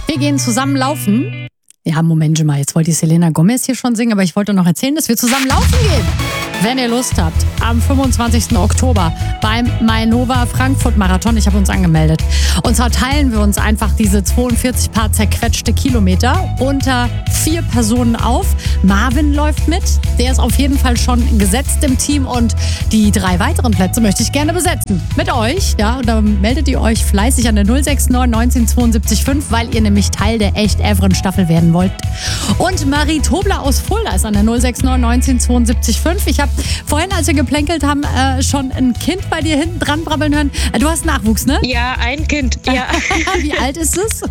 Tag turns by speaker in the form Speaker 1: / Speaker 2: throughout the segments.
Speaker 1: Wir gehen zusammen laufen. Ja, Moment mal, jetzt wollte die Selena Gomez hier schon singen, aber ich wollte noch erzählen, dass wir zusammen laufen gehen. Wenn ihr Lust habt, am 25. Oktober beim Mainova Frankfurt Marathon, ich habe uns angemeldet. Und zwar teilen wir uns einfach diese 42 paar zerquetschte Kilometer unter 4 Personen auf. Marvin läuft mit, der ist auf jeden Fall schon gesetzt im Team und die 3 weiteren Plätze möchte ich gerne besetzen. Mit euch, ja, und da meldet ihr euch fleißig an der 069 19 72 5, weil ihr nämlich Teil der Echt Evren Staffel werden wollt. Und Marie Tobler aus Fulda ist an der 069 19 72 5. Ich habe vorhin, als wir geplänkelt haben, schon ein Kind bei dir hinten dran brabbeln hören. Du hast Nachwuchs, ne?
Speaker 2: Ja, ein Kind, ja.
Speaker 1: Wie alt ist es?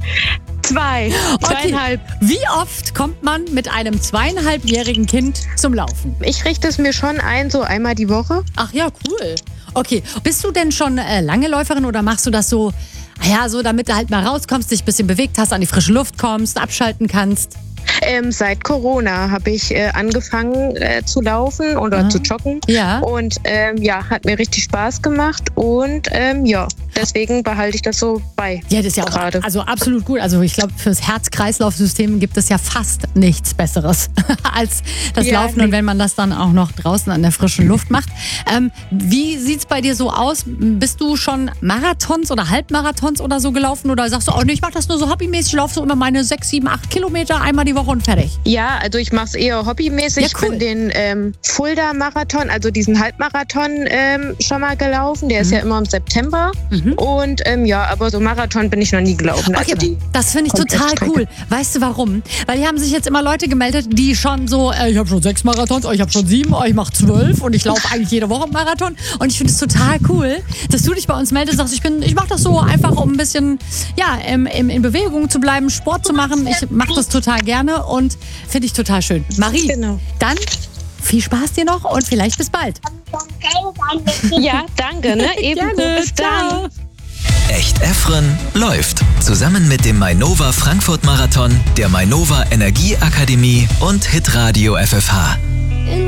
Speaker 2: 2, 2,5.
Speaker 1: Wie oft kommt man mit einem 2,5-jährigen Kind zum Laufen?
Speaker 2: Ich richte es mir schon ein, so einmal die Woche.
Speaker 1: Ach ja, cool. Okay, bist du denn schon lange Läuferin oder machst du das so, so damit du halt mal rauskommst, dich ein bisschen bewegt hast, an die frische Luft kommst, abschalten kannst?
Speaker 2: Seit Corona habe ich angefangen zu laufen oder zu joggen.
Speaker 1: Ja.
Speaker 2: Und hat mir richtig Spaß gemacht. Und deswegen behalte ich das so bei.
Speaker 1: Ja, das ist ja auch
Speaker 2: gerade.
Speaker 1: Also absolut gut. Also ich glaube, fürs Herz-Kreislauf-System gibt es ja fast nichts Besseres als das Laufen. Und wenn man das dann auch noch draußen an der frischen Luft macht. Wie sieht's bei dir so aus? Bist du schon Marathons oder Halbmarathons oder so gelaufen? Oder sagst du, oh nee, ich mache das nur so hobbymäßig, ich laufe so immer meine 6, 7, 8 Kilometer einmal die Woche und fertig?
Speaker 2: Ja, also ich mache es eher hobbymäßig.
Speaker 1: Ja, cool.
Speaker 2: Ich bin den Fulda-Marathon, also diesen Halbmarathon schon mal gelaufen. Der ist ja immer im September. Und aber so Marathon bin ich noch nie gelaufen.
Speaker 1: Okay,
Speaker 2: also
Speaker 1: das finde ich total cool. Weißt du warum? Weil hier haben sich jetzt immer Leute gemeldet, die schon so, ich habe schon 6 Marathons, ich habe schon 7, ich mache 12 und ich laufe eigentlich jede Woche einen Marathon. Und ich finde es total cool, dass du dich bei uns meldest, sagst, ich mache das so einfach, um ein bisschen in Bewegung zu bleiben, Sport zu machen. Ich mache das total gerne und finde ich total schön. Marie, dann viel Spaß dir noch und vielleicht bis bald.
Speaker 2: Ja, danke. Ne? Ebenso.
Speaker 1: Gerne.
Speaker 2: Bis dann.
Speaker 3: Echt Evren läuft zusammen mit dem Mainova Frankfurt Marathon, der Mainova Energieakademie und Hitradio FFH.